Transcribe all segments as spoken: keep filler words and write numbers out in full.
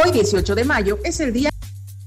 Hoy, dieciocho de mayo, es el día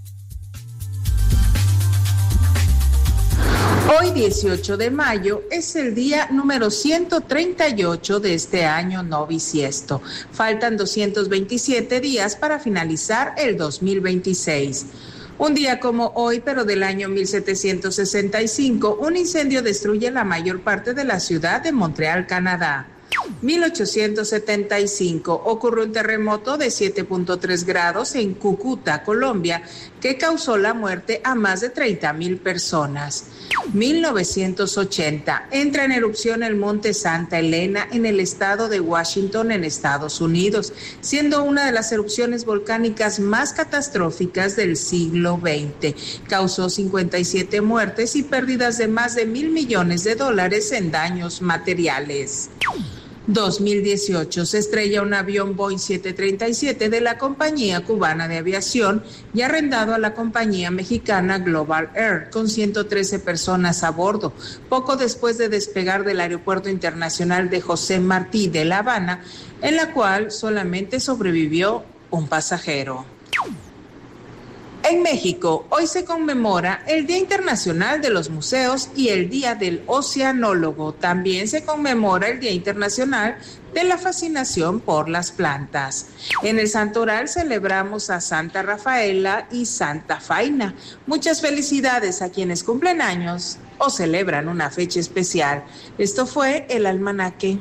Hoy, dieciocho de mayo, es el día número ciento treinta y ocho de este año no bisiesto. Faltan doscientos veintisiete días para finalizar el dos mil veintiséis. Un día como hoy, pero del año mil setecientos sesenta y cinco, un incendio destruye la mayor parte de la ciudad de Montreal, Canadá. mil ochocientos setenta y cinco ocurrió un terremoto de siete punto tres grados en Cúcuta, Colombia, que causó la muerte a más de treinta mil personas. mil novecientos ochenta entra en erupción el monte Santa Elena en el estado de Washington, en Estados Unidos, siendo una de las erupciones volcánicas más catastróficas del siglo veinte. Causó cincuenta y siete muertes y pérdidas de más de mil millones de dólares en daños materiales. dos mil dieciocho se estrella un avión Boeing siete treinta y siete de la compañía cubana de aviación y arrendado a la compañía mexicana Global Air con ciento trece personas a bordo, poco después de despegar del Aeropuerto Internacional de José Martí de La Habana, en la cual solamente sobrevivió un pasajero. En México, hoy se conmemora el Día Internacional de los Museos y el Día del Oceanólogo. También se conmemora el Día Internacional de la Fascinación por las Plantas. En el Santoral celebramos a Santa Rafaela y Santa Faina. Muchas felicidades a quienes cumplen años o celebran una fecha especial. Esto fue el Almanaque.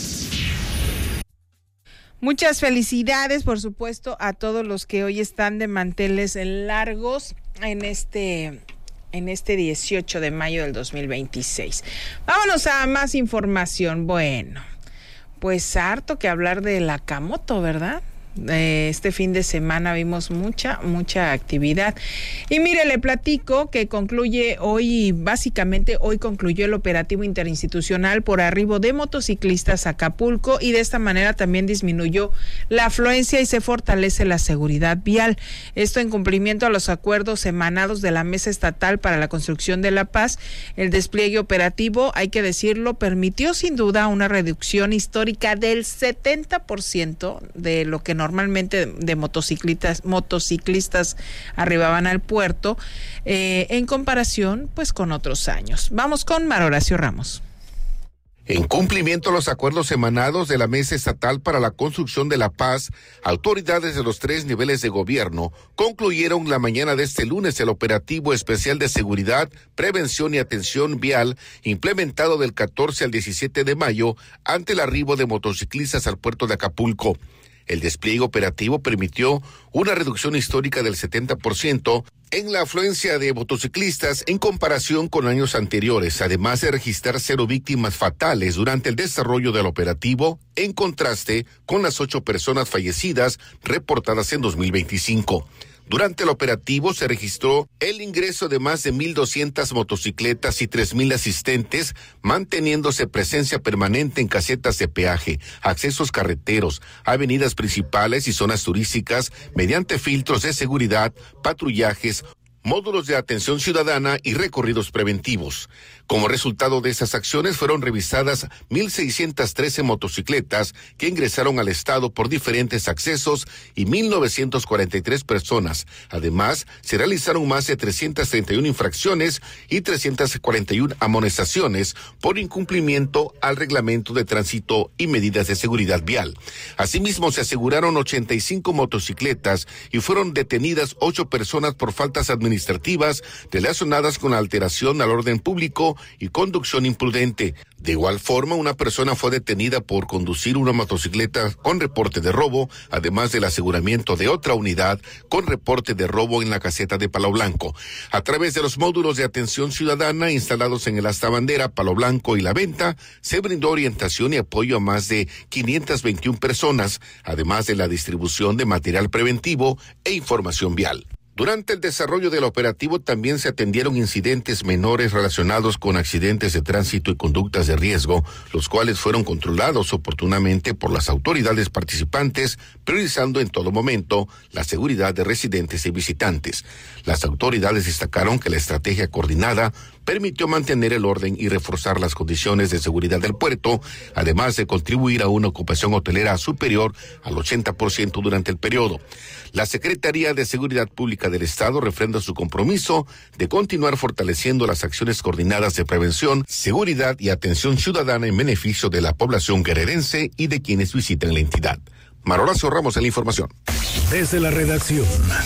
Muchas felicidades, por supuesto, a todos los que hoy están de manteles largos en este, en este dieciocho de mayo del dos mil veintiséis. Vámonos a más información. Bueno, pues harto que hablar de la Camoto, ¿verdad? Este fin de semana vimos mucha, mucha actividad. Y mire, le platico que concluye hoy, básicamente hoy concluyó el operativo interinstitucional por arribo de motociclistas a Acapulco y de esta manera también disminuyó la afluencia y se fortalece la seguridad vial. Esto en cumplimiento a los acuerdos emanados de la Mesa Estatal para la Construcción de la Paz. El despliegue operativo, hay que decirlo, permitió sin duda una reducción histórica del setenta por ciento de lo que normalmente de motociclistas motociclistas arribaban al puerto eh, en comparación pues con otros años. Vamos con Mar Horacio Ramos. En cumplimiento a los acuerdos emanados de la Mesa Estatal para la Construcción de la Paz, autoridades de los tres niveles de gobierno concluyeron la mañana de este lunes el operativo especial de seguridad, prevención y atención vial implementado del catorce al diecisiete de mayo ante el arribo de motociclistas al puerto de Acapulco. El despliegue operativo permitió una reducción histórica del setenta por ciento en la afluencia de motociclistas en comparación con años anteriores, además de registrar cero víctimas fatales durante el desarrollo del operativo, en contraste con las ocho personas fallecidas reportadas en dos mil veinticinco. Durante el operativo se registró el ingreso de más de mil doscientas motocicletas y tres mil asistentes, manteniéndose presencia permanente en casetas de peaje, accesos carreteros, avenidas principales y zonas turísticas mediante filtros de seguridad, patrullajes, módulos de atención ciudadana y recorridos preventivos. Como resultado de esas acciones fueron revisadas mil seiscientas trece motocicletas que ingresaron al estado por diferentes accesos y mil novecientas cuarenta y tres personas. Además, se realizaron más de trescientas treinta y una infracciones y trescientas cuarenta y una amonestaciones por incumplimiento al reglamento de tránsito y medidas de seguridad vial. Asimismo, se aseguraron ochenta y cinco motocicletas y fueron detenidas ocho personas por faltas administrativas administrativas relacionadas con la alteración al orden público y conducción imprudente. De igual forma, una persona fue detenida por conducir una motocicleta con reporte de robo, además del aseguramiento de otra unidad con reporte de robo en la caseta de Palo Blanco. A través de los módulos de atención ciudadana instalados en el Asta Bandera, Palo Blanco y La Venta, se brindó orientación y apoyo a más de quinientas veintiuna personas, además de la distribución de material preventivo e información vial. Durante el desarrollo del operativo también se atendieron incidentes menores relacionados con accidentes de tránsito y conductas de riesgo, los cuales fueron controlados oportunamente por las autoridades participantes, priorizando en todo momento la seguridad de residentes y visitantes. Las autoridades destacaron que la estrategia coordinada permitió mantener el orden y reforzar las condiciones de seguridad del puerto, además de contribuir a una ocupación hotelera superior al ochenta por ciento durante el periodo. La Secretaría de Seguridad Pública del Estado refrenda su compromiso de continuar fortaleciendo las acciones coordinadas de prevención, seguridad y atención ciudadana en beneficio de la población guerrerense y de quienes visitan la entidad. Maroracio Ramos en la información. Desde la redacción.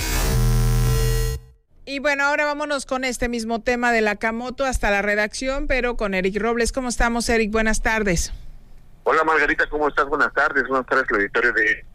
Y bueno, ahora vámonos con este mismo tema de la Camoto hasta la redacción, pero con Eric Robles. ¿Cómo estamos, Eric? Buenas tardes. Hola, Margarita, ¿cómo estás? Buenas tardes. Buenas tardes, el auditorio de...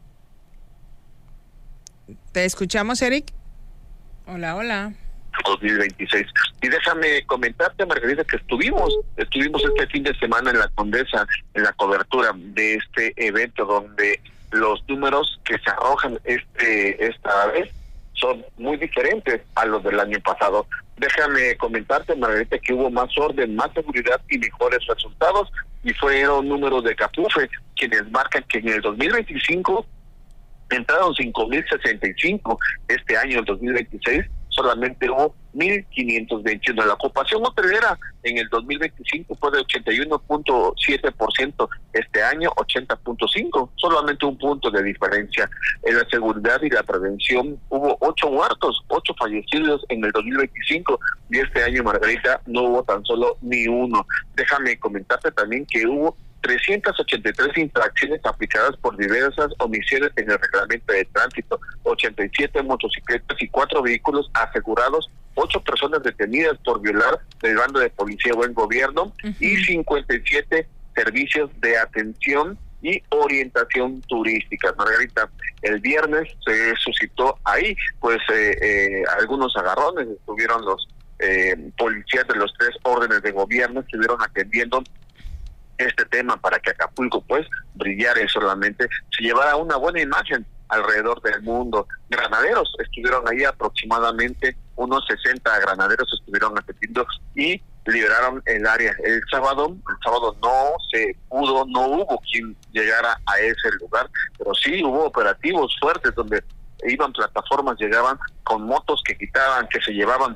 ¿Te escuchamos, Eric? Hola, hola. dos mil veintiséis. Y déjame comentarte, Margarita, que estuvimos, estuvimos este fin de semana en la Condesa, en la cobertura de este evento, donde los números que se arrojan este esta vez son muy diferentes a los del año pasado. Déjame comentarte, Margarita, que hubo más orden, más seguridad y mejores resultados, y fueron números de Capufe, quienes marcan que en el dos mil veinticinco entraron cinco mil sesenta y cinco, este año, el dos mil veintiséis, solamente hubo mil quinientos veintiuno. La ocupación hotelera en el dos mil veinticinco fue de ochenta y uno punto siete por ciento, este año ochenta punto cinco por ciento, solamente un punto de diferencia. En la seguridad y la prevención hubo ocho muertos, ocho fallecidos en el dos mil veinticinco, y este año, Margarita, no hubo tan solo ni uno. Déjame comentarte también que hubo trescientas ochenta y tres infracciones aplicadas por diversas omisiones en el reglamento de tránsito, ochenta y siete motocicletas y cuatro vehículos asegurados, ocho personas detenidas por violar el bando de policía buen gobierno, uh-huh. y cincuenta y siete servicios de atención y orientación turística. Margarita, el viernes se suscitó ahí pues eh, eh, algunos agarrones, estuvieron los eh, policías de los tres órdenes de gobierno, estuvieron atendiendo este tema para que Acapulco pues brillara y solamente se llevara una buena imagen alrededor del mundo. Granaderos estuvieron ahí, aproximadamente unos sesenta granaderos estuvieron atendiendo y liberaron el área. El sábado, el sábado no se pudo, no hubo quien llegara a ese lugar, pero sí hubo operativos fuertes donde iban plataformas, llegaban con motos que quitaban, que se llevaban.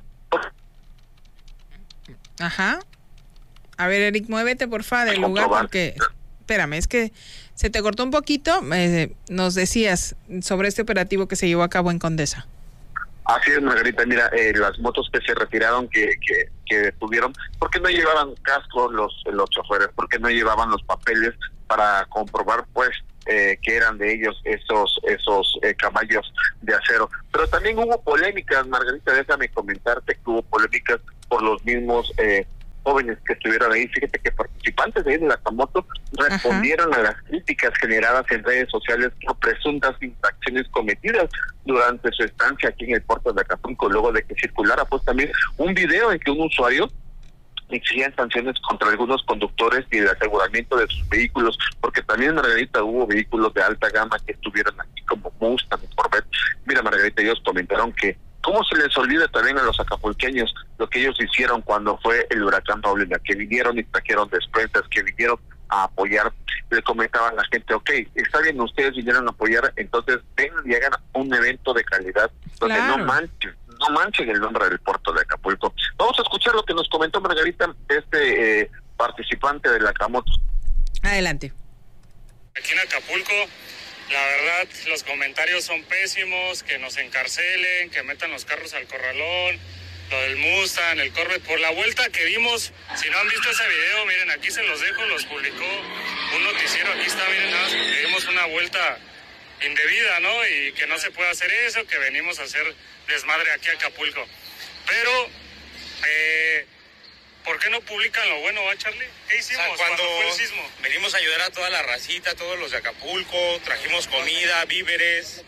Ajá. A ver, Eric, muévete porfa del lugar porque, espérame, es que se te cortó un poquito. Eh, nos decías sobre este operativo que se llevó a cabo en Condesa. Así es, Margarita, mira, eh, las motos que se retiraron, que, que, que detuvieron, porque no llevaban casco los, los choferes, porque no llevaban los papeles para comprobar, pues, eh, que eran de ellos esos esos eh, caballos de acero. Pero también hubo polémicas, Margarita, déjame comentarte que hubo polémicas por los mismos eh, jóvenes que estuvieron ahí. Fíjate que participantes de ahí de la Camoto respondieron Ajá. a las críticas generadas en redes sociales por presuntas infracciones cometidas durante su estancia aquí en el puerto de Acapulco, luego de que circulara pues también un video en que un usuario exigían sanciones contra algunos conductores y el aseguramiento de sus vehículos, porque también, Margarita, hubo vehículos de alta gama que estuvieron aquí como Mustang, Corvette. Mira, Margarita, ellos comentaron que ¿cómo se les olvida también a los acapulqueños lo que ellos hicieron cuando fue el huracán Paulina? Que vinieron y trajeron despensas, que vinieron a apoyar. Le comentaban a la gente, ok, está bien, ustedes vinieron a apoyar, entonces vengan y hagan un evento de calidad donde claro. no manchen, no manchen el nombre del puerto de Acapulco. Vamos a escuchar lo que nos comentó, Margarita, este eh, participante de la Camoto. Adelante. Aquí en Acapulco, la verdad, los comentarios son pésimos, que nos encarcelen, que metan los carros al corralón, lo del Mustang, el Corvette, por la vuelta que dimos. Si no han visto ese video, miren, aquí se los dejo, los publicó un noticiero, aquí está, miren, nada más porque dimos una vuelta indebida, ¿no? Y que no se puede hacer eso, que venimos a hacer desmadre aquí a Acapulco. Pero, eh... ¿por qué no publican lo bueno, va, Charlie? ¿Qué hicimos o sea, cuando, cuando fue el sismo? Venimos a ayudar a toda la racita, a todos los de Acapulco, trajimos comida, víveres.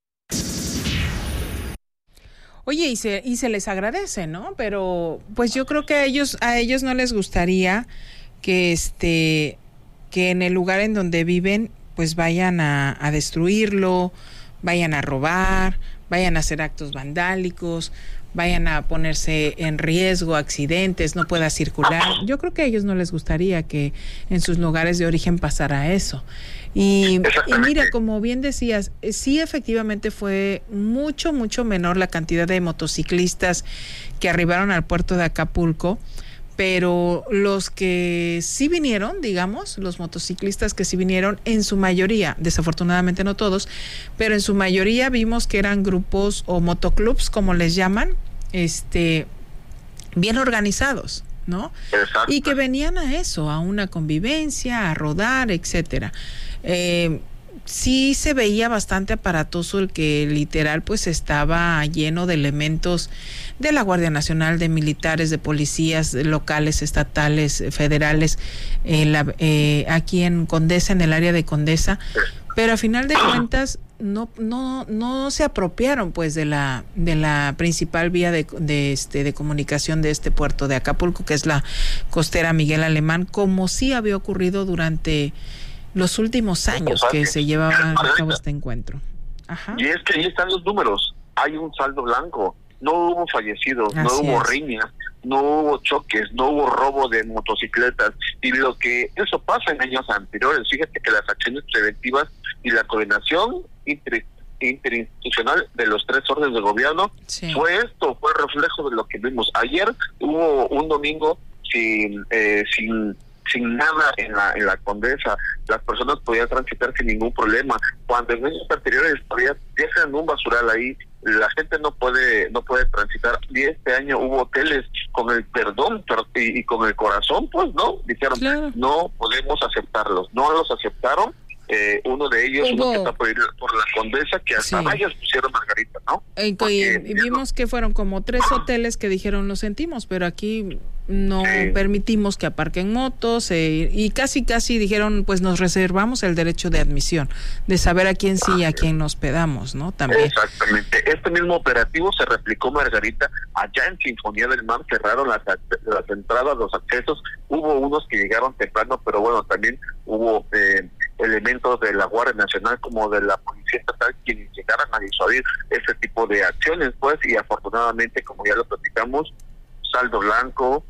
Oye, y se, y se les agradece, ¿no? Pero pues yo creo que a ellos, a ellos no les gustaría que este, que en el lugar en donde viven, pues vayan a, a destruirlo, vayan a robar, vayan a hacer actos vandálicos, vayan a ponerse en riesgo, accidentes, no pueda circular. Yo creo que a ellos no les gustaría que en sus lugares de origen pasara eso. Y, y mira, como bien decías, sí efectivamente fue mucho, mucho menor la cantidad de motociclistas que arribaron al puerto de Acapulco, pero los que sí vinieron, digamos, los motociclistas que sí vinieron, en su mayoría, desafortunadamente no todos, pero en su mayoría vimos que eran grupos o motoclubs, como les llaman, este, bien organizados, ¿no? Exacto. Y que venían a eso, a una convivencia, a rodar, etcétera. Eh, sí se veía bastante aparatoso el que literal pues estaba lleno de elementos de la Guardia Nacional, de militares, de policías locales, estatales, federales, eh, la, eh, aquí en Condesa, en el área de Condesa, pero a final de cuentas no no no se apropiaron pues de la de la principal vía de, de este de comunicación de este puerto de Acapulco, que es la costera Miguel Alemán, como sí había ocurrido durante los últimos años que se llevaba a cabo este encuentro. Ajá. Y es que ahí están los números, hay un saldo blanco, no hubo fallecidos, Así no hubo es. riñas, no hubo choques, no hubo robo de motocicletas, y lo que eso pasa en años anteriores. Fíjate que las acciones preventivas y la coordinación inter, interinstitucional de los tres órdenes de gobierno sí. fue esto, fue reflejo de lo que vimos. Ayer hubo un domingo sin eh, sin sin nada en la en la Condesa, las personas podían transitar sin ningún problema, cuando en años anteriores todavía dejan un basural ahí, la gente no puede no puede transitar, y este año hubo hoteles con el perdón y, y con el corazón, pues no, dijeron, claro. no podemos aceptarlos, no los aceptaron. Eh, uno de ellos, Hubo. uno que está por, ir por la Condesa, que hasta vallas sí. pusieron Margarita, ¿no? Y, Porque, y vimos que fueron como tres hoteles que dijeron lo sentimos, pero aquí no sí. permitimos que aparquen motos, eh, y casi casi dijeron pues nos reservamos el derecho de admisión, de saber a quién sí y a quién nos hospedamos, ¿no? También. Exactamente. Este mismo operativo se replicó, Margarita, allá en Sinfonía del Mar, cerraron las, las entradas, los accesos, hubo unos que llegaron temprano, pero bueno, también hubo eh, elementos de la Guardia Nacional como de la Policía Estatal quienes llegaran a disuadir ese tipo de acciones, pues, y afortunadamente, como ya lo platicamos, saldo blanco.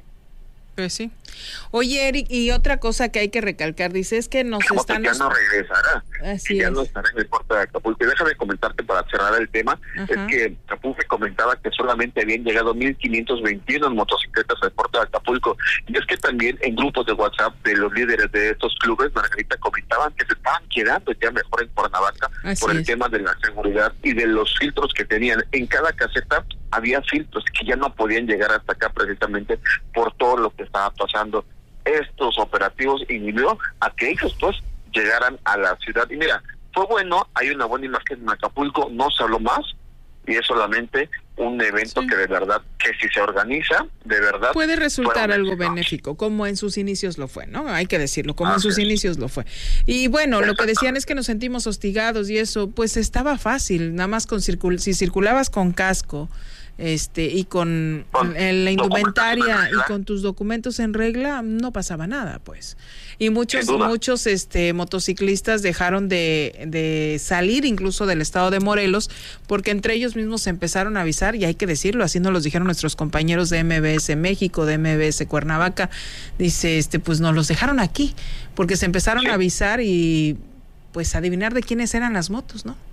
Pues sí. Oye, Eric, y otra cosa que hay que recalcar, dice, es que nos están... ya no regresará, Así ya es. no estará en el puerto de Acapulco. Y déjame comentarte para cerrar el tema, Ajá. es que Acapulco comentaba que solamente habían llegado mil quinientos veintiuno motocicletas al puerto de Acapulco. Y es que también en grupos de WhatsApp de los líderes de estos clubes, Margarita, comentaban que se estaban quedando ya mejor en Cuernavaca Así por el es. tema de la seguridad y de los filtros que tenían. En cada caseta había filtros que ya no podían llegar hasta acá precisamente por todo lo que estaba pasando. Estos operativos inhibió a que ellos pues llegaran a la ciudad. Y mira, fue bueno, hay una buena imagen en Acapulco, no se habló más, y es solamente un evento sí. que de verdad, que si se organiza, de verdad... puede resultar algo benéfico, como en sus inicios lo fue, ¿no? Hay que decirlo, como ah, en sus sí. inicios lo fue. Y bueno, lo que decían es que nos sentimos hostigados y eso, pues estaba fácil, nada más con circul si circulabas con casco, este y con, con la indumentaria y con tus documentos en regla, no pasaba nada, pues. Y muchos muchos este motociclistas dejaron de, de salir incluso del estado de Morelos, porque entre ellos mismos se empezaron a avisar, y hay que decirlo, así nos los dijeron nuestros compañeros de M B S México, de M B S Cuernavaca, dice, este pues nos los dejaron aquí, porque se empezaron sí. a avisar y pues adivinar de quiénes eran las motos, ¿no?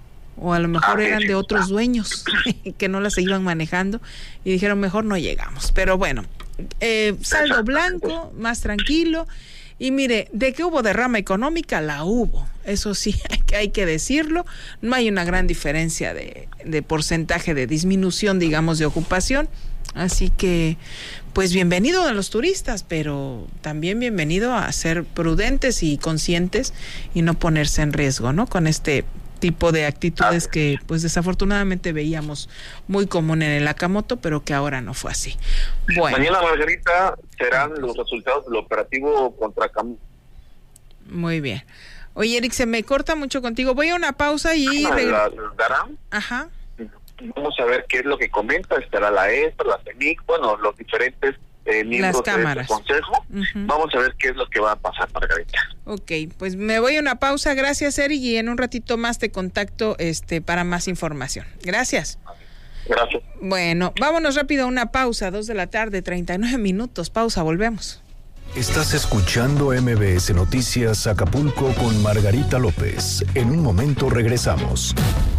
O a lo mejor ah, eran sí, de otros dueños que no las iban manejando y dijeron mejor no llegamos. Pero bueno, eh, saldo blanco, más tranquilo. Y mire, de que hubo derrama económica, la hubo. Eso sí, hay que, hay que decirlo. No hay una gran diferencia de, de porcentaje de disminución, digamos, de ocupación. Así que, pues bienvenido a los turistas, pero también bienvenido a ser prudentes y conscientes y no ponerse en riesgo, ¿no? Con este tipo de actitudes que pues desafortunadamente veíamos muy común en el Acamoto, pero que ahora no fue así. Bueno. Mañana, Margarita, serán los resultados del operativo contra Acamoto. Muy bien. Oye, Eric, se me corta mucho contigo. Voy a una pausa y... ¿La, la darán? Ajá. Vamos a ver qué es lo que comenta. Estará la E S P, la C E M I C, bueno, los diferentes eh, miembros Las cámaras. de este consejo. Uh-huh. Vamos a ver qué es lo que va a pasar, Margarita. Ok, pues me voy a una pausa. Gracias, Eric, y en un ratito más te contacto este para más información. Gracias. Gracias. Bueno, vámonos rápido a una pausa, dos de la tarde, treinta y nueve minutos. Pausa, volvemos. Estás escuchando M B S Noticias Acapulco con Margarita López. En un momento regresamos.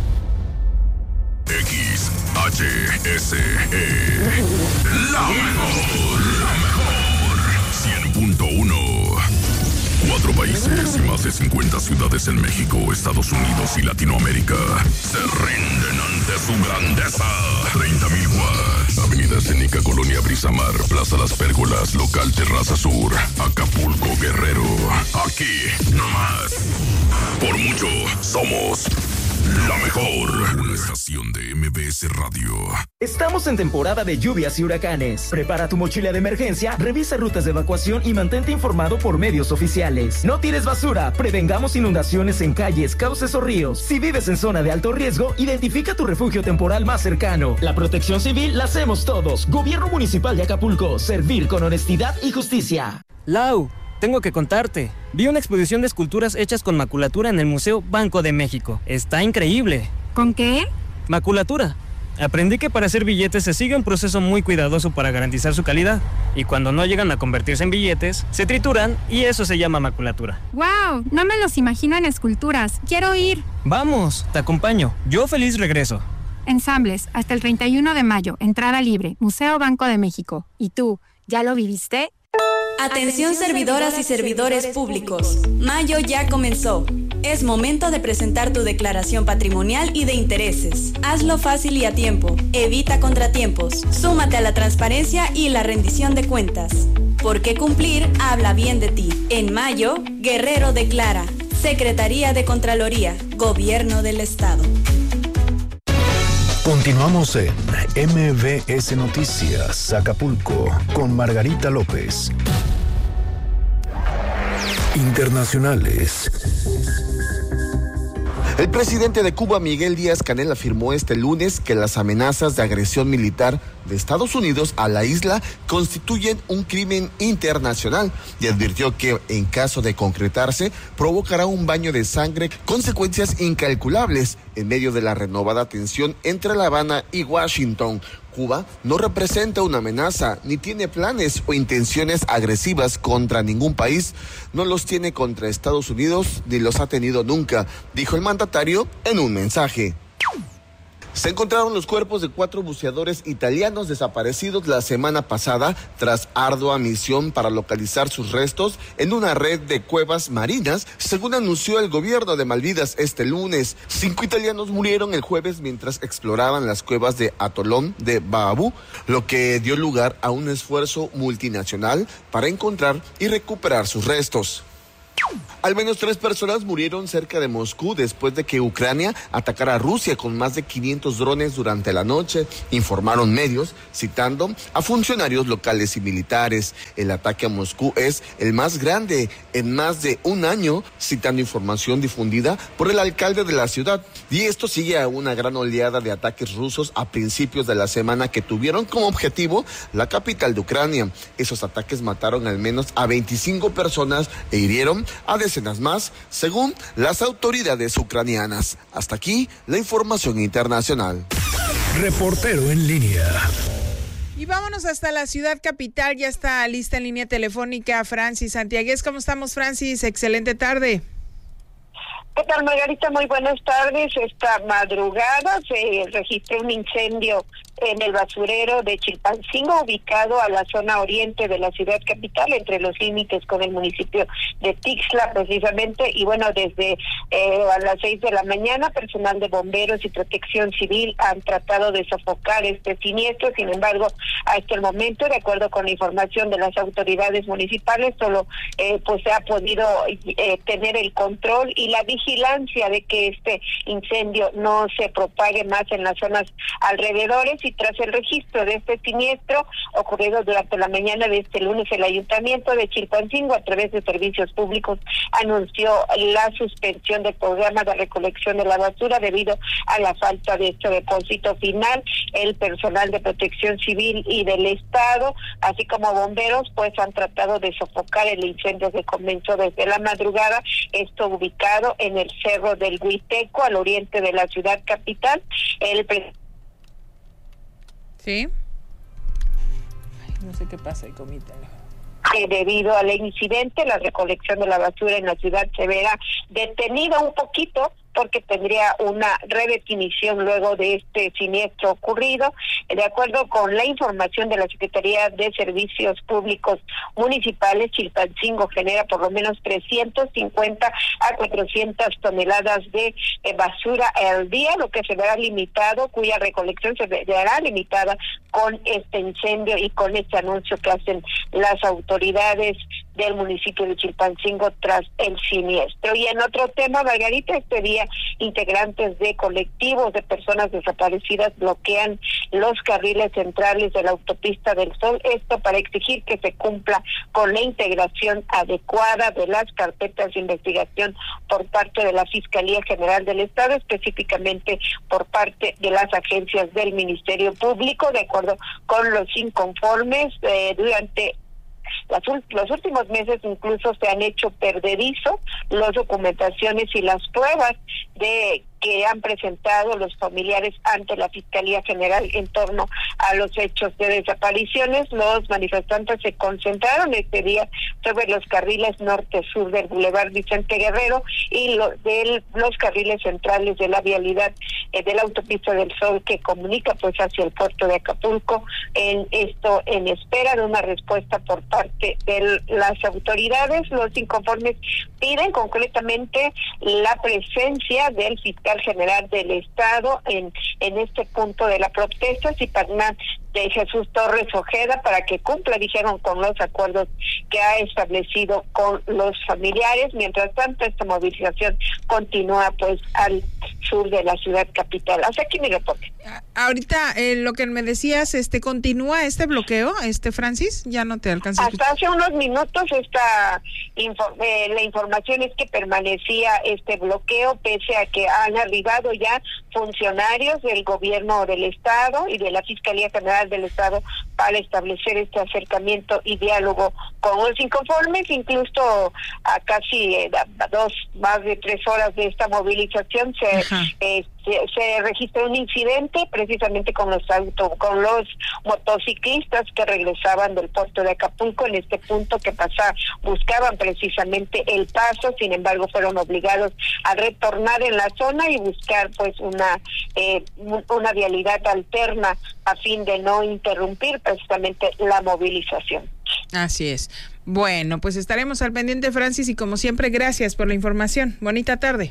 X H S E. La mejor, la mejor. cien punto uno. Cuatro países y más de cincuenta ciudades en México, Estados Unidos y Latinoamérica se rinden ante su grandeza. treinta mil watts. Avenida Escénica, Colonia Brisamar, Plaza Las Pérgolas, Local Terraza Sur, Acapulco, Guerrero. Aquí, no más. Por mucho, somos la mejor. Una estación de M B S Radio. Estamos en temporada de lluvias y huracanes. Prepara tu mochila de emergencia, revisa rutas de evacuación y mantente informado por medios oficiales. No tires basura, prevengamos inundaciones en calles, cauces o ríos. Si vives en zona de alto riesgo, identifica tu refugio temporal más cercano. La protección civil la hacemos todos. Gobierno Municipal de Acapulco, servir con honestidad y justicia. Lau, tengo que contarte. Vi una exposición de esculturas hechas con maculatura en el Museo Banco de México. Está increíble. ¿Con qué? Maculatura. Aprendí que para hacer billetes se sigue un proceso muy cuidadoso para garantizar su calidad. Y cuando no llegan a convertirse en billetes, se trituran y eso se llama maculatura. ¡Wow! No me los imagino en esculturas. ¡Quiero ir! Vamos, te acompaño. Yo feliz regreso. Ensambles, hasta el treinta y uno de mayo. Entrada libre. Museo Banco de México. ¿Y tú, ya lo viviste? Atención servidoras y servidores públicos. Mayo ya comenzó. Es momento de presentar tu declaración patrimonial y de intereses. Hazlo fácil y a tiempo. Evita contratiempos. Súmate a la transparencia y la rendición de cuentas. Porque cumplir habla bien de ti. En mayo, Guerrero declara. Secretaría de Contraloría, Gobierno del Estado. Continuamos en M B S Noticias Acapulco con Margarita López. Internacionales. El presidente de Cuba, Miguel Díaz-Canel, afirmó este lunes que las amenazas de agresión militar de Estados Unidos a la isla constituyen un crimen internacional y advirtió que, en caso de concretarse, provocará un baño de sangre, consecuencias incalculables en medio de la renovada tensión entre La Habana y Washington. Cuba no representa una amenaza, ni tiene planes o intenciones agresivas contra ningún país. No los tiene contra Estados Unidos, ni los ha tenido nunca, dijo el mandatario en un mensaje. Se encontraron los cuerpos de cuatro buceadores italianos desaparecidos la semana pasada tras ardua misión para localizar sus restos en una red de cuevas marinas, según anunció el gobierno de Malvinas este lunes. Cinco italianos murieron el jueves mientras exploraban las cuevas de Atolón de Baabú, lo que dio lugar a un esfuerzo multinacional para encontrar y recuperar sus restos. Al menos tres personas murieron cerca de Moscú después de que Ucrania atacara a Rusia con más de quinientos drones durante la noche, informaron medios, citando a funcionarios locales y militares. El ataque a Moscú es el más grande en más de un año, citando información difundida por el alcalde de la ciudad. Y esto sigue a una gran oleada de ataques rusos a principios de la semana que tuvieron como objetivo la capital de Ucrania. Esos ataques mataron al menos a veinticinco personas e hirieron a decenas más, según las autoridades ucranianas. Hasta aquí la información internacional. Reportero en línea. Y vámonos hasta la ciudad capital. Ya está lista en línea telefónica Francis Santiagués. ¿Cómo estamos, Francis? Excelente tarde. ¿Qué tal, Margarita? Muy buenas tardes. Esta madrugada se registró un incendio en el basurero de Chilpancingo, ubicado a la zona oriente de la ciudad capital, entre los límites con el municipio de Tixla, precisamente. Y bueno, desde eh, a las seis de la mañana, personal de bomberos y protección civil han tratado de sofocar este siniestro. Sin embargo, hasta el momento, de acuerdo con la información de las autoridades municipales, solo eh, pues se ha podido eh, tener el control y la vigilancia de que este incendio no se propague más en las zonas alrededores. y tras el registro de este siniestro ocurrido durante la mañana de este lunes, el Ayuntamiento de Chilpancingo, a través de servicios públicos, anunció la suspensión del programa de recolección de la basura debido a la falta de este depósito final. El personal de Protección Civil y del Estado, así como bomberos, pues han tratado de sofocar el incendio que comenzó desde la madrugada, esto ubicado en el Cerro del Huiteco, al oriente de la ciudad capital. El pre- Sí. Ay, no sé qué pasa ahí con mi teléfono. Debido al incidente, la recolección de la basura en la ciudad se verá detenida un poquito porque tendría una redefinición luego de este siniestro ocurrido. De acuerdo con la información de la Secretaría de Servicios Públicos Municipales, Chilpancingo genera por lo menos trescientas cincuenta a cuatrocientas toneladas de eh, basura al día, lo que se verá limitado, cuya recolección se verá limitada con este incendio y con este anuncio que hacen las autoridades del municipio de Chilpancingo tras el siniestro. Y en otro tema, Margarita, este día integrantes de colectivos de personas desaparecidas bloquean los carriles centrales de la autopista del Sol, esto para exigir que se cumpla con la integración adecuada de las carpetas de investigación por parte de la Fiscalía General del Estado, específicamente por parte de las agencias del Ministerio Público. De acuerdo con los inconformes, eh, durante Las, los últimos meses incluso se han hecho perdedizo las documentaciones y las pruebas de que han presentado los familiares ante la Fiscalía General en torno a los hechos de desapariciones. Los manifestantes se concentraron este día sobre los carriles norte-sur del Boulevard Vicente Guerrero y lo, de los carriles centrales de la vialidad eh, de la autopista del Sol que comunica pues hacia el puerto de Acapulco. En esto en espera de una respuesta por parte de las autoridades. Los inconformes piden concretamente la presencia del fiscal general del Estado en en este punto de la protesta, Cipagnán de Jesús Torres Ojeda, para que cumpla, dijeron, con los acuerdos que ha establecido con los familiares. Mientras tanto, esta movilización continúa pues al sur de la ciudad capital. Hasta aquí mi reporte. Ahorita eh, lo que me decías, este continúa este bloqueo, este Francis, ya no te alcanza. Hasta hace unos minutos esta info, eh, la información es que permanecía este bloqueo pese a que han arribado ya funcionarios del gobierno del Estado y de la Fiscalía General del Estado para establecer este acercamiento y diálogo con los inconformes. Incluso a casi eh, a dos, más de tres horas de esta movilización se, eh, se, se registró un incidente precisamente con los auto, con los motociclistas que regresaban del puerto de Acapulco en este punto que pasaba, buscaban precisamente el paso, sin embargo fueron obligados a retornar en la zona y buscar pues una eh, una vialidad alterna a fin de no interrumpir precisamente la movilización. Así es. Bueno, pues estaremos al pendiente, Francis, y como siempre, gracias por la información. Bonita tarde.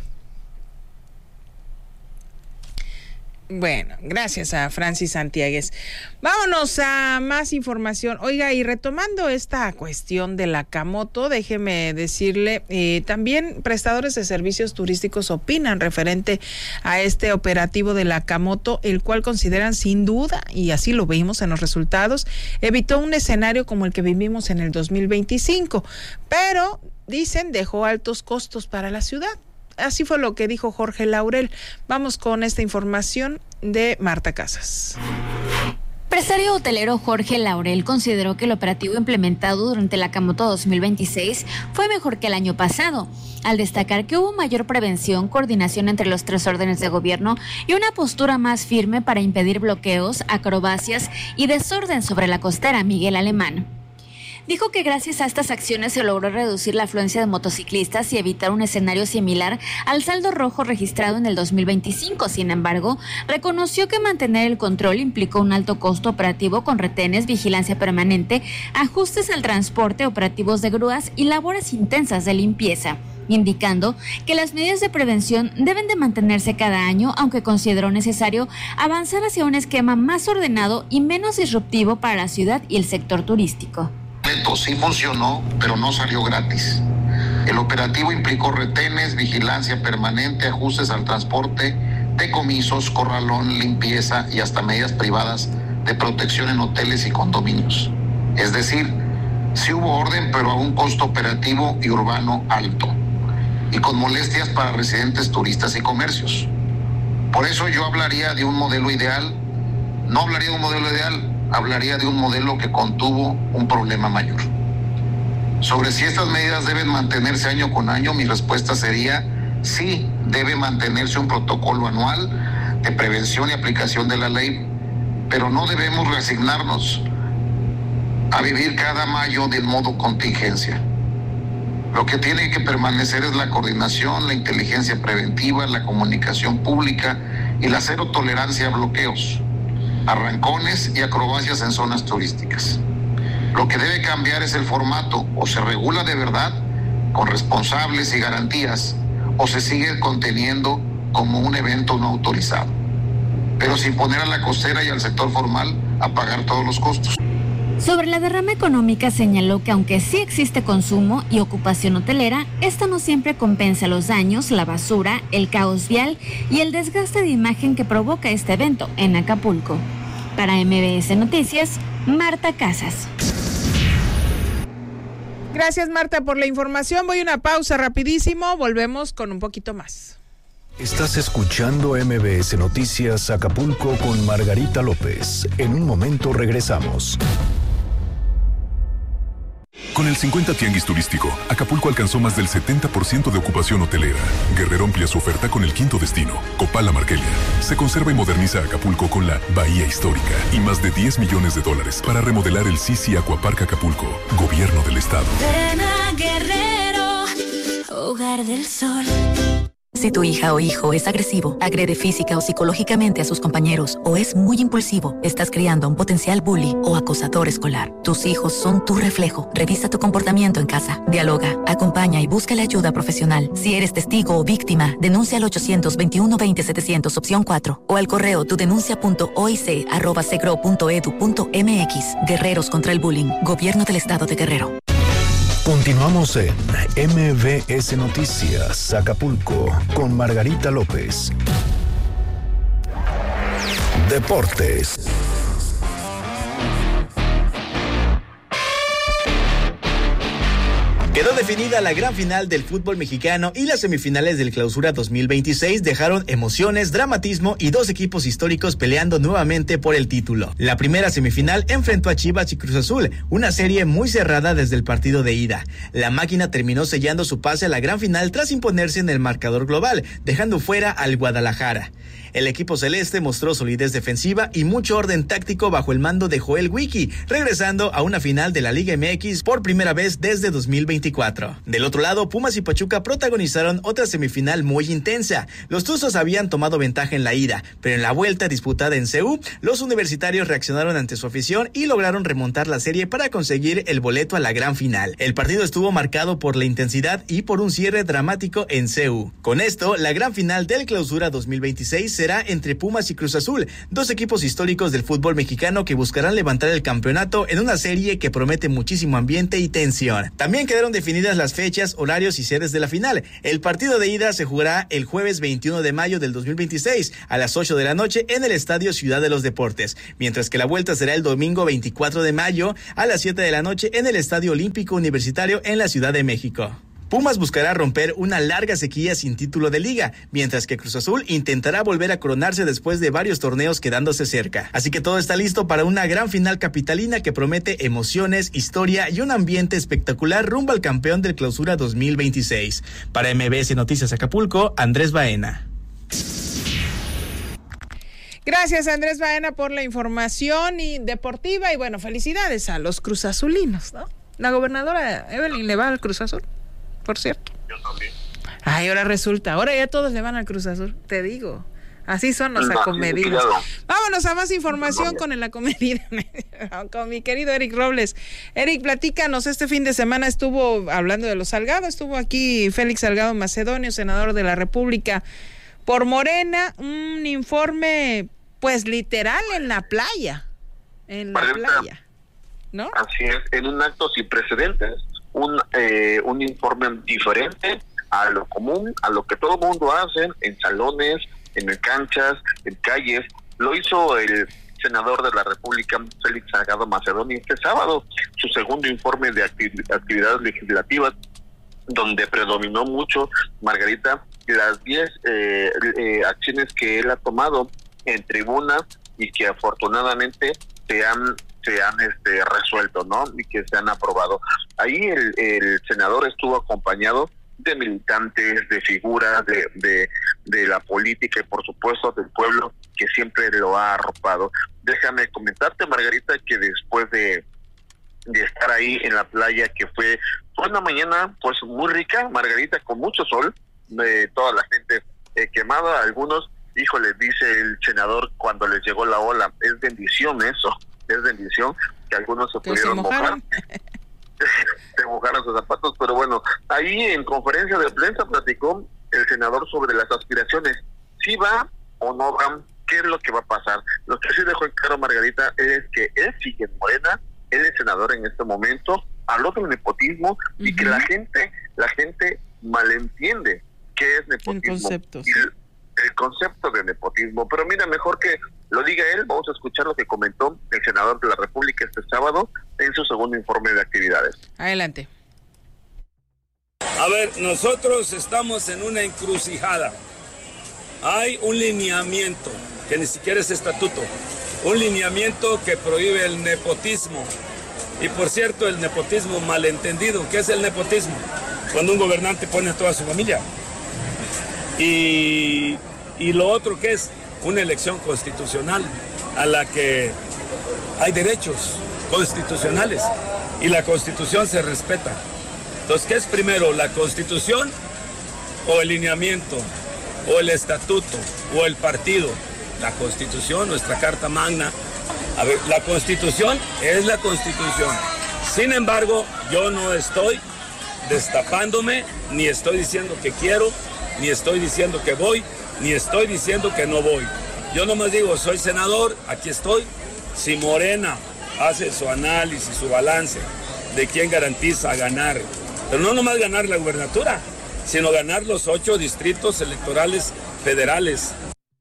Bueno, gracias a Francis Santiagues. Vámonos a más información. Oiga, y retomando esta cuestión de la Camoto, déjeme decirle, eh, también prestadores de servicios turísticos opinan referente a este operativo de la Camoto, el cual consideran sin duda, y así lo vimos en los resultados, evitó un escenario como el que vivimos en el dos mil veinticinco, pero dicen dejó altos costos para la ciudad. Así fue lo que dijo Jorge Laurel. Vamos con esta información de Marta Casas. Empresario hotelero Jorge Laurel consideró que el operativo implementado durante la Camoto dos mil veintiséis fue mejor que el año pasado, al destacar que hubo mayor prevención, coordinación entre los tres órdenes de gobierno y una postura más firme para impedir bloqueos, acrobacias y desorden sobre la costera Miguel Alemán. Dijo que gracias a estas acciones se logró reducir la afluencia de motociclistas y evitar un escenario similar al saldo rojo registrado en el dos mil veinticinco. Sin embargo, reconoció que mantener el control implicó un alto costo operativo con retenes, vigilancia permanente, ajustes al transporte, operativos de grúas y labores intensas de limpieza, indicando que las medidas de prevención deben de mantenerse cada año, aunque consideró necesario avanzar hacia un esquema más ordenado y menos disruptivo para la ciudad y el sector turístico. Sí funcionó, pero no salió gratis. El operativo implicó retenes, vigilancia permanente, ajustes al transporte, decomisos, corralón, limpieza y hasta medidas privadas de protección en hoteles y condominios. Es decir, sí hubo orden, pero a un costo operativo y urbano alto, y con molestias para residentes, turistas y comercios. Por eso yo hablaría de un modelo ideal, no hablaría de un modelo ideal, hablaría de un modelo que contuvo un problema mayor. Sobre si estas medidas deben mantenerse año con año, mi respuesta sería sí, debe mantenerse un protocolo anual de prevención y aplicación de la ley, pero no debemos resignarnos a vivir cada mayo de modo contingencia. Lo que tiene que permanecer es la coordinación, la inteligencia preventiva, la comunicación pública y la cero tolerancia a bloqueos, arrancones y acrobacias en zonas turísticas. Lo que debe cambiar es el formato, o se regula de verdad con responsables y garantías, o se sigue conteniendo como un evento no autorizado, pero sin poner a la costera y al sector formal a pagar todos los costos. Sobre la derrama económica señaló que aunque sí existe consumo y ocupación hotelera, esta no siempre compensa los daños, la basura, el caos vial y el desgaste de imagen que provoca este evento en Acapulco. Para M B S Noticias, Marta Casas. Gracias, Marta, por la información. Voy a una pausa rapidísimo, volvemos con un poquito más. Estás escuchando M B S Noticias Acapulco con Margarita López. En un momento regresamos. Con el cincuenta Tianguis Turístico, Acapulco alcanzó más del setenta por ciento de ocupación hotelera. Guerrero amplía su oferta con el quinto destino, Copala Marquelia. Se conserva y moderniza Acapulco con la Bahía Histórica y más de diez millones de dólares para remodelar el Sisi Aquapark Acapulco, Gobierno del Estado. Ven a Guerrero, hogar del sol. Si tu hija o hijo es agresivo, agrede física o psicológicamente a sus compañeros o es muy impulsivo, estás criando a un potencial bully o acosador escolar. Tus hijos son tu reflejo. Revisa tu comportamiento en casa. Dialoga, acompaña y busca la ayuda profesional. Si eres testigo o víctima, denuncia al ochocientos veintiuno veinte setecientos opción cuatro o al correo tudenuncia punto oic arroba segro punto edu punto mx. Guerreros contra el bullying. Gobierno del Estado de Guerrero. Continuamos en M B S Noticias Acapulco con Margarita López. Deportes. Quedó definida la gran final del fútbol mexicano y las semifinales del Clausura dos mil veintiséis dejaron emociones, dramatismo y dos equipos históricos peleando nuevamente por el título. La primera semifinal enfrentó a Chivas y Cruz Azul, una serie muy cerrada desde el partido de ida. La máquina terminó sellando su pase a la gran final tras imponerse en el marcador global, dejando fuera al Guadalajara. El equipo celeste mostró solidez defensiva y mucho orden táctico bajo el mando de Joel Wiki, regresando a una final de la Liga M X por primera vez desde dos mil veinticuatro. Del otro lado, Pumas y Pachuca protagonizaron otra semifinal muy intensa. Los Tuzos habían tomado ventaja en la ida, pero en la vuelta disputada en C U, los universitarios reaccionaron ante su afición y lograron remontar la serie para conseguir el boleto a la gran final. El partido estuvo marcado por la intensidad y por un cierre dramático en C U. Con esto, la gran final del Clausura dos mil veintiséis se será entre Pumas y Cruz Azul, dos equipos históricos del fútbol mexicano que buscarán levantar el campeonato en una serie que promete muchísimo ambiente y tensión. También quedaron definidas las fechas, horarios y sedes de la final. El partido de ida se jugará el jueves veintiuno de mayo del dos mil veintiséis a las ocho de la noche en el Estadio Ciudad de los Deportes, mientras que la vuelta será el domingo veinticuatro de mayo a las siete de la noche en el Estadio Olímpico Universitario en la Ciudad de México. Pumas buscará romper una larga sequía sin título de liga, mientras que Cruz Azul intentará volver a coronarse después de varios torneos quedándose cerca. Así que todo está listo para una gran final capitalina que promete emociones, historia y un ambiente espectacular rumbo al campeón del Clausura dos mil veintiséis. Para M B S Noticias Acapulco, Andrés Baena. Gracias, Andrés Baena, por la información y deportiva y bueno, felicidades a los cruzazulinos, ¿no? La gobernadora Evelyn le va al Cruz Azul, por cierto. Yo también. Ay, ahora resulta, ahora ya todos le van al Cruz Azul, te digo. Así son los acomedidos. Vámonos a más información con el acomedido, con mi querido Eric Robles. Eric, platícanos, este fin de semana estuvo, hablando de los Salgado, estuvo aquí Félix Salgado Macedonio, senador de la República por Morena, un informe, pues literal en la playa, en la playa, ¿no? Así es, en un acto sin precedentes. Un, eh, un informe diferente a lo común, a lo que todo mundo hace en salones, en canchas, en calles. Lo hizo el senador de la República, Félix Salgado Macedonio, este sábado, su segundo informe de activ- actividades legislativas, donde predominó mucho, Margarita, las diez eh, eh, acciones que él ha tomado en tribuna y que afortunadamente se han se han este resuelto, ¿no? Y que se han aprobado. Ahí el, el senador estuvo acompañado de militantes, de figuras de, de de la política y por supuesto del pueblo que siempre lo ha arropado. Déjame comentarte, Margarita, que después de de estar ahí en la playa, que fue, fue una mañana pues muy rica, Margarita, con mucho sol, de toda la gente eh, quemada, algunos, híjole, dice el senador cuando les llegó la ola, es bendición eso, es bendición que algunos se pudieron mojar, se mojaron sus zapatos, pero bueno, ahí en conferencia de prensa platicó el senador sobre las aspiraciones, si va o no va, qué es lo que va a pasar. Lo que sí dejó en claro, Margarita, es que él sigue en Morena, él es senador en este momento, habló del nepotismo, uh-huh. y que la gente, la gente malentiende qué es nepotismo. El concepto, sí. el, el concepto de nepotismo. Pero mira, mejor que lo diga él, vamos a escuchar lo que comentó el senador de la República este sábado en su segundo informe de actividades. Adelante. A ver, nosotros estamos en una encrucijada. Hay un lineamiento, que ni siquiera es estatuto, un lineamiento que prohíbe el nepotismo. Y por cierto, el nepotismo malentendido. ¿Qué es el nepotismo? Cuando un gobernante pone a toda su familia. Y, y lo otro que es una elección constitucional a la que hay derechos constitucionales y la Constitución se respeta. Entonces, ¿qué es primero, la Constitución o el lineamiento o el estatuto o el partido? La Constitución, nuestra Carta Magna. A ver, la Constitución es la Constitución. Sin embargo, yo no estoy destapándome, ni estoy diciendo que quiero, ni estoy diciendo que voy, ni estoy diciendo que no voy. Yo nomás digo, soy senador, aquí estoy. Si Morena hace su análisis, su balance de quién garantiza ganar, pero no nomás ganar la gubernatura, sino ganar los ocho distritos electorales federales.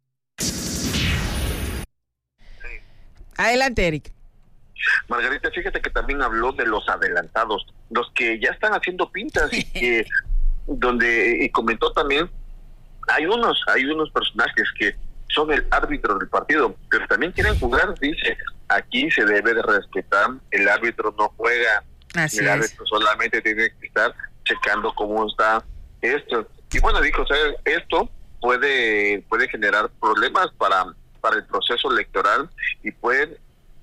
Adelante, Eric. Margarita, fíjate que también habló de los adelantados, los que ya están haciendo pintas y que donde y comentó también hay unos hay unos personajes que son el árbitro del partido, pero también quieren jugar. Dice, aquí se debe de respetar, el árbitro no juega, Así el es. árbitro solamente tiene que estar checando cómo está esto. Y bueno, dijo, o sea, esto puede puede generar problemas para para el proceso electoral y pueden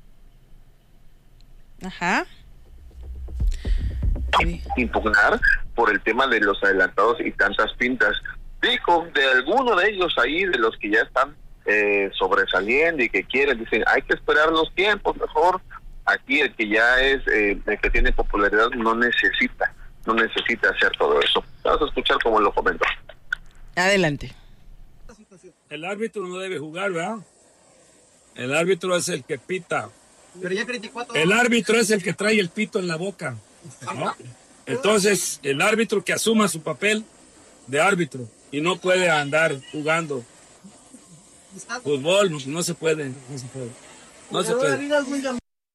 Ajá. impugnar por el tema de los adelantados y tantas pintas. Dijo, de alguno de ellos ahí, de los que ya están eh, sobresaliendo y que quieren, dicen, hay que esperar los tiempos, mejor. Aquí el que ya es, eh, el que tiene popularidad no necesita, no necesita hacer todo eso. Vamos a escuchar cómo lo comentó. Adelante. El árbitro no debe jugar, ¿verdad? El árbitro es el que pita. Pero ya criticó a todos. El árbitro es el que trae el pito en la boca, ¿no? Entonces, el árbitro que asuma su papel de árbitro y no puede andar jugando fútbol, no se puede, no se puede. No se puede.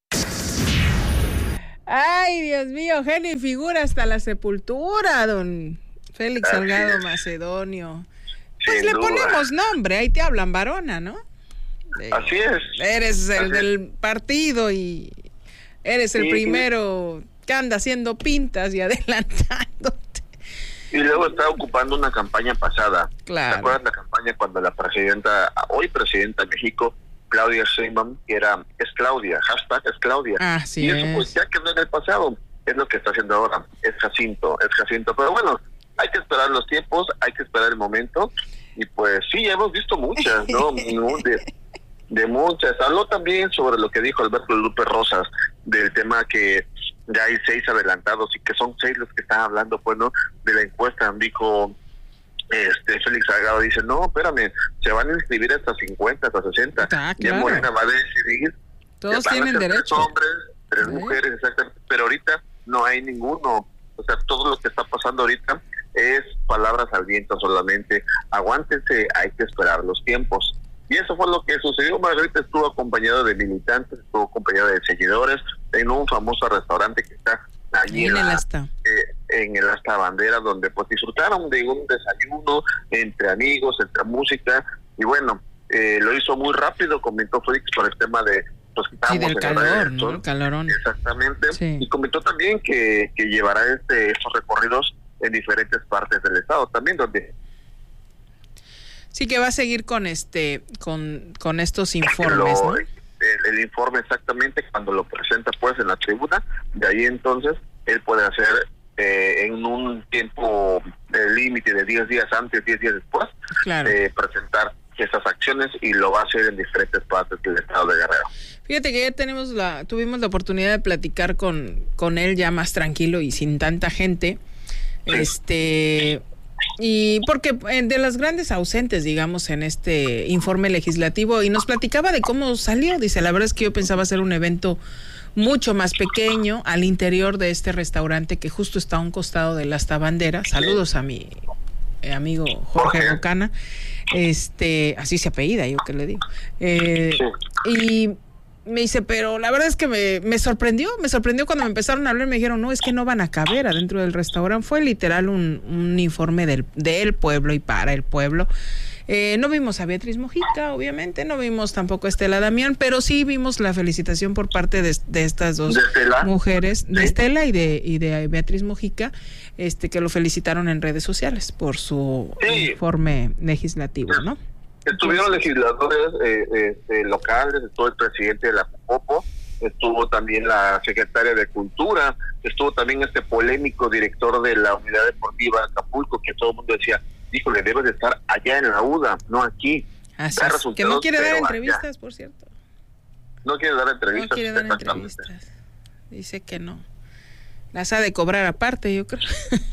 Ay, Dios mío, genio y figura hasta la sepultura, don Félix Salgado Macedonio. Pues Sin le duda. ponemos nombre, ahí te hablan varona, ¿no? De- Así es. Eres el Así del partido y eres el Sí. primero que anda haciendo pintas y adelantando. Y luego está ocupando una campaña pasada. Claro. ¿Te acuerdas la campaña cuando la presidenta, hoy presidenta de México, Claudia Sheinbaum, que era, es Claudia, hashtag es Claudia? Así y eso es. pues ya quedó en el pasado. Es lo que está haciendo ahora. Es Jacinto, es Jacinto. Pero bueno, hay que esperar los tiempos, hay que esperar el momento. Y pues sí, hemos visto muchas, ¿no? No, de, de muchas. Habló también sobre lo que dijo Alberto Lupe Rosas, del tema que ya hay seis adelantados y que son seis los que están hablando, pues, ¿no? De la encuesta. Dijo este Félix Salgado, dice, no, espérame, se van a inscribir hasta cincuenta, hasta sesenta. Ah, Ya claro. Morena va a decidir. Todos Ya van a tienen ser derecho. Tres hombres, tres Sí. mujeres, exactamente. Pero ahorita no hay ninguno. O sea, todo lo que está pasando ahorita es palabras al viento solamente. Aguántense, hay que esperar los tiempos. Y eso fue lo que sucedió. Margarita estuvo acompañado de militantes, estuvo acompañado de seguidores en un famoso restaurante que está allí en, en, el, asta. Eh, en el Asta Bandera, donde pues disfrutaron de un desayuno entre amigos, entre música, y bueno, eh, lo hizo muy rápido, comentó Félix por el tema de pues que estábamos sí, del en calor, el ¿no? El calorón. Exactamente, sí. Y comentó también que, que llevará este estos recorridos en diferentes partes del estado, también donde sí que va a seguir con este con con estos informes, lo, ¿no? El, el informe exactamente cuando lo presenta pues en la tribuna, de ahí entonces él puede hacer eh, en un tiempo de límite de diez días antes, diez días después, claro. eh, presentar esas acciones, y lo va a hacer en diferentes partes del estado de Guerrero. Fíjate que ya tenemos la, tuvimos la oportunidad de platicar con, con él ya más tranquilo y sin tanta gente, sí. este y porque de las grandes ausentes, digamos, en este informe legislativo, y nos platicaba de cómo salió. Dice, la verdad es que yo pensaba hacer un evento mucho más pequeño al interior de este restaurante que justo está a un costado del Asta Bandera. Saludos a mi eh, amigo Jorge Bocana, este, así se apellida, yo que le digo. Eh, y me dice, pero la verdad es que me, me sorprendió, me sorprendió cuando me empezaron a hablar, me dijeron, no, es que no van a caber adentro del restaurante. Fue literal un, un informe del, del pueblo y para el pueblo. Eh, no vimos a Beatriz Mojica, obviamente, no vimos tampoco a Estela Damián, pero sí vimos la felicitación por parte de, de estas dos ¿De mujeres, de sí. Estela y de, y de Beatriz Mojica, este, que lo felicitaron en redes sociales por su sí. informe legislativo, ¿no? Estuvieron legisladores eh, eh, locales, estuvo el presidente de la Popo, estuvo también la secretaria de Cultura, estuvo también este polémico director de la Unidad Deportiva de Acapulco, que todo el mundo decía, híjole, debe de estar allá en la U D A, no aquí. Así es, que no quiere dar entrevistas, allá. Por cierto. No quiere dar entrevistas. No quiere dar entrevistas. Dice que no. Las ha de cobrar aparte, yo creo.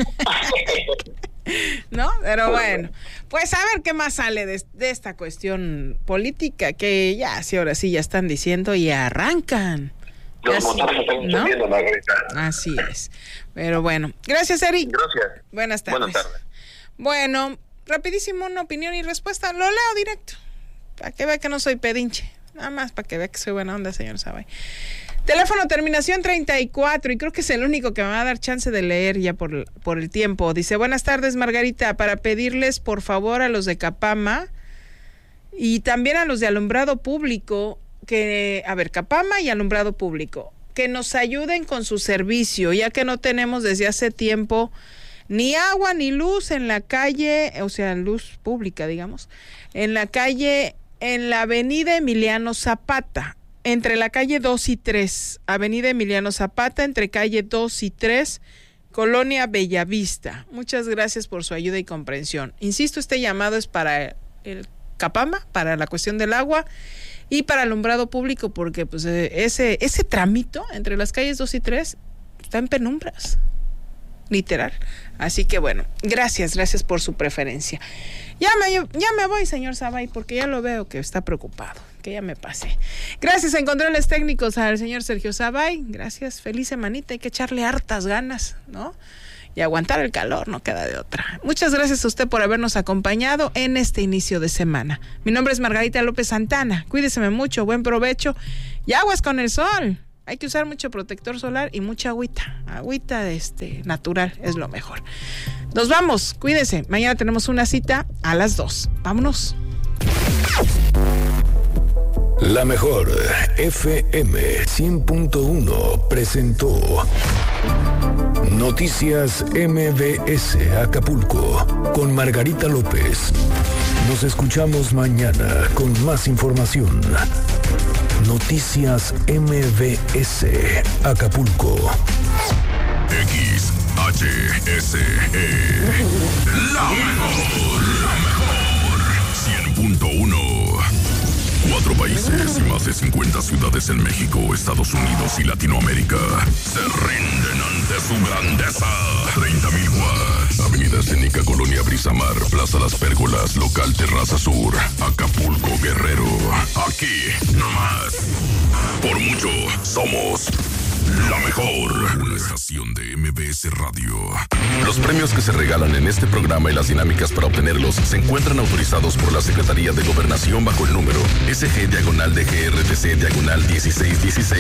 ¿No? Pero bueno, pues a ver qué más sale de, de esta cuestión política, que ya, sí, ahora sí, ya están diciendo y arrancan. Los motores están encendiendo, Margarita. Así es. Pero bueno, gracias, Eric. Gracias. Buenas tardes. Buenas tardes. Bueno, rapidísimo, una opinión y respuesta. Lo leo directo, para que vea que no soy pedinche. Nada más para que vea que soy buena onda, señor Sabay. Teléfono terminación treinta y cuatro, y creo que es el único que me va a dar chance de leer ya por, por el tiempo. Dice, buenas tardes, Margarita, para pedirles por favor a los de Capama y también a los de Alumbrado Público, que, a ver, Capama y Alumbrado Público, que nos ayuden con su servicio, ya que no tenemos desde hace tiempo ni agua ni luz en la calle, o sea, luz pública, digamos, en la calle, en la avenida Emiliano Zapata, entre la calle dos y tres, avenida Emiliano Zapata, entre calle dos y tres, Colonia Bellavista. Muchas gracias por su ayuda y comprensión. Insisto, este llamado es para el Capama, para la cuestión del agua y para alumbrado público, porque pues ese, ese tramito entre las calles dos y tres está en penumbras, literal. Así que bueno, gracias, gracias por su preferencia. Ya me, ya me voy, señor Sabay, porque ya lo veo que está preocupado, que ya me pasé. Gracias en controles técnicos al señor Sergio Sabay. Gracias, feliz semanita, hay que echarle hartas ganas, ¿no? Y aguantar el calor, no queda de otra. Muchas gracias a usted por habernos acompañado en este inicio de semana. Mi nombre es Margarita López Santana. Cuídeseme mucho, buen provecho y aguas con el sol. Hay que usar mucho protector solar y mucha agüita. Agüita este, natural es lo mejor. Nos vamos, cuídense. Mañana tenemos una cita a las dos. Vámonos. La mejor F M cien punto uno presentó Noticias M B S Acapulco con Margarita López. Nos escuchamos mañana con más información. Noticias M B S Acapulco. X H S E. La mejor, la mejor. cien punto uno. Cuatro países y más de cincuenta ciudades en México, Estados Unidos y Latinoamérica se rinden ante su grandeza. treinta mil watts. Avenida Escénica, Colonia Brisamar, Plaza Las Pérgolas, Local Terraza Sur, Acapulco, Guerrero. Aquí, nomás. Por mucho, somos La mejor. Una estación de M B S Radio. Los premios que se regalan en este programa y las dinámicas para obtenerlos se encuentran autorizados por la Secretaría de Gobernación bajo el número S G diagonal D G R T C diagonal dieciséis dieciséis